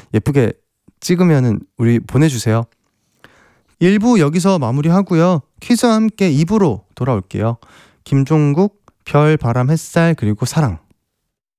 예쁘게 찍으면은 우리 보내주세요. 1부 여기서 마무리하고요. 퀴즈와 함께 2부로 돌아올게요. 김종국, 별, 바람, 햇살, 그리고 사랑.